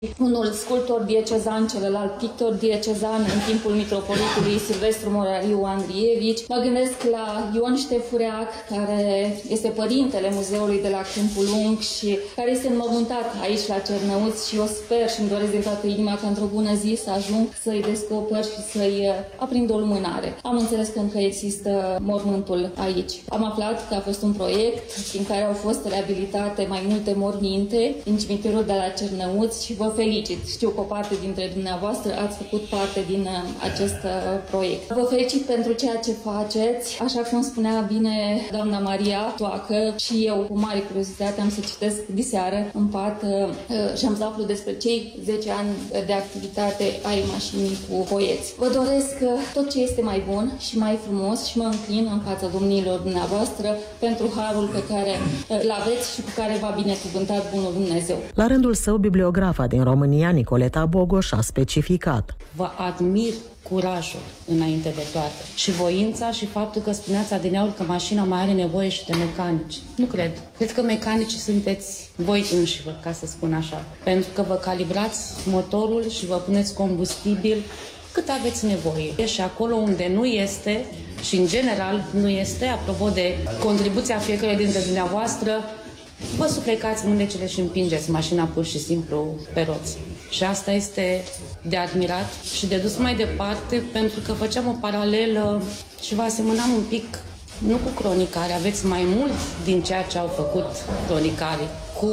unul sculptor diecezan, celălalt pictor diecezan în timpul mitropolitului Silvestru Morariu Andrievici. Mă gândesc la Ion Ștefureac, care este părintele muzeului de la Câmpul Lung și care este înmormântat aici la Cernăuți și eu sper și îmi doresc din toată inima că într-o bună zi să ajung să-i descoper și să-i aprind o lumânare. Am înțeles că încă există mormântul aici. Am aflat că a fost un proiect prin care au fost reabilitate mai multe morminte din cimitirul de la Cernăuți și vă felicit. Știu că o parte dintre dumneavoastră ați făcut parte din acest proiect. Vă felicit pentru ceea ce faceți. Așa cum spunea bine doamna Maria Toacă, și eu cu mare curiozitate am să citesc diseară în pat și am să aflu despre cei 10 ani de activitate ai mașinii cu poeți. Vă doresc tot ce este mai bun și mai frumos și mă înclin în fața domniilor dumneavoastră pentru harul pe care îl aveți și cu care v-a binecuvântat bunul Dumnezeu. La rândul său, bibliografa din România, Nicoleta Bogoș, a specificat: vă admir curajul înainte de toate și voința și faptul că spuneați adineauri că mașina mai are nevoie și de mecanici. Nu cred. Cred că mecanici sunteți voi înșivă, ca să spun așa. Pentru că vă calibrați motorul și vă puneți combustibil cât aveți nevoie. Și acolo unde nu este, și în general nu este, apropo de contribuția fiecare dintre dumneavoastră, vă suflecați mânecile și împingeți mașina pur și simplu pe roți. Și asta este de admirat și de dus mai departe, pentru că făceam o paralelă și vă asemănam un pic, nu cu cronicare, aveți mai mult din ceea ce au făcut cronicarii, cu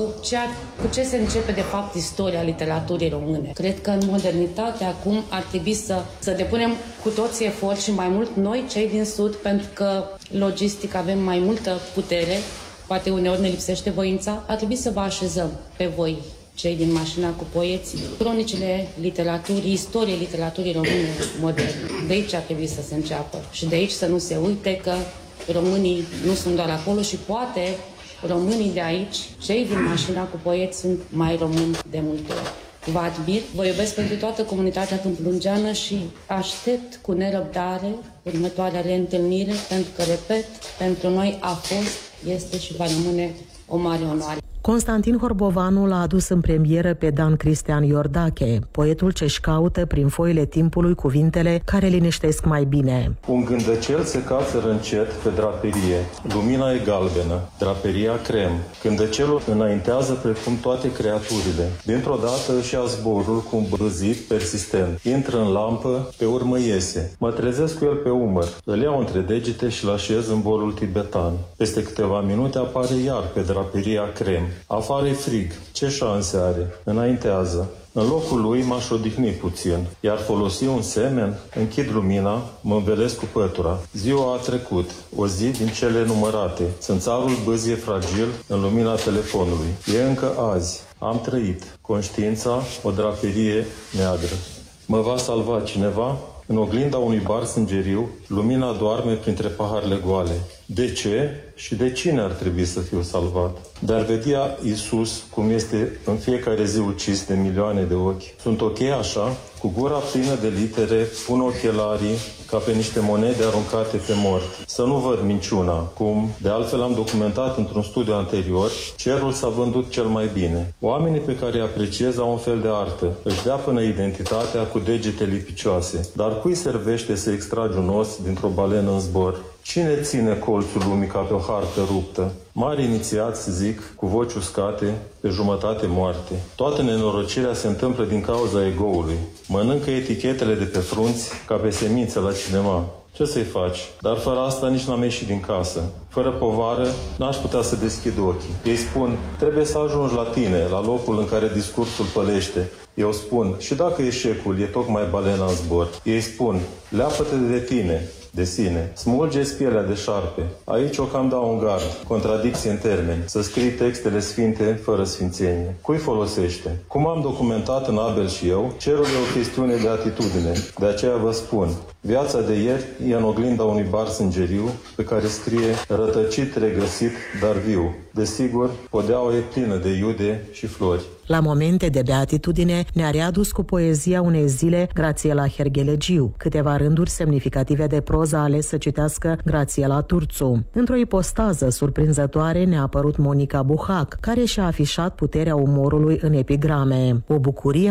ce se începe de fapt istoria literaturii române. Cred că în modernitate acum ar trebui să depunem cu toții efort și mai mult noi, cei din Sud, pentru că logistic avem mai multă putere, poate uneori ne lipsește voința, ar trebui să vă așezăm pe voi, cei din mașina cu poeții, cronicile literaturii, istorie literaturii române moderne. De aici ar trebui să se înceapă și de aici să nu se uite că românii nu sunt doar acolo și poate românii de aici, cei din mașina cu poeți, sunt mai români de multe ori. Vă admir, vă iubesc pentru toată comunitatea câmpulungeană și aștept cu nerăbdare următoarea reîntâlnire, pentru că, repet, pentru noi a fost, este și va rămâne o mare onoare. Constantin Horbovanu l-a adus în premieră pe Dan Cristian Iordache, poetul ce-și caută prin foile timpului cuvintele care liniștesc mai bine. Un gândăcel se cațără încet pe draperie. Lumina e galbenă, draperia crem. Gândăcelul înaintează precum toate creaturile. Dintr-o dată își ia zborul cu un băzit persistent. Intră în lampă, pe urmă iese. Mă trezesc cu el pe umăr. Îl iau între degete și-l așez în bolul tibetan. Peste câteva minute apare iar pe draperia crem. Afară e frig. Ce șanse are? Înaintează. În locul lui m-aș odihni puțin, iar folosi un semen, închid lumina, mă învelesc cu pătura. Ziua a trecut, o zi din cele numărate. Țânțarul băzie fragil în lumina telefonului. E încă azi. Am trăit. Conștiința, o draperie neagră. Mă va salva cineva? În oglinda unui bar sângeriu, lumina doarme printre paharele goale. De ce și de cine ar trebui să fiu salvat? Dar vedea Iisus cum este în fiecare zi ucis de milioane de ochi. Sunt ok așa? Cu gura plină de litere, pun ochelarii ca pe niște monede aruncate pe mort. Să nu văd minciuna, cum de altfel am documentat într-un studiu anterior, cerul s-a vândut cel mai bine. Oamenii pe care îi apreciez au un fel de artă. Își dea până identitatea cu degete lipicioase. Dar cui servește să extragi un os dintr-o balenă în zbor? Cine ține colțul lumii ca pe o hartă ruptă? Mari inițiați zic, cu voci uscate, pe jumătate moarte. Toată nenorocirea se întâmplă din cauza egoului. Mănâncă etichetele de pe frunți ca pe semințe la cinema. Ce să-i faci? Dar fără asta nici n-am ieșit din casă. Fără povară, n-aș putea să deschid ochii. Ei spun, trebuie să ajungi la tine, la locul în care discursul pălește. Eu spun, și dacă eșecul e tocmai balena în zbor. Ei spun, leapă-te de tine, de sine. Smulge-ți pielea de șarpe. Aici o cam dau un gard. Contradicție în termeni. Să scrii textele sfinte fără sfințenie. Cui folosește? Cum am documentat în Abel și eu, cerul e o chestiune de atitudine. De aceea vă spun, Viața de ieri e în oglinda unui bar sângeriu pe care scrie rătăcit, regăsit, dar viu. Desigur, podeaua e plină de iude și flori. La momente de beatitudine ne-a readus cu poezia unei zile Grațiela Herghelegiu, câteva rânduri semnificative de proză ales să citească Grațiela Turțu. Într-o ipostază surprinzătoare ne-a apărut Monica Buhac, care și-a afișat puterea umorului în epigrame. O bucurie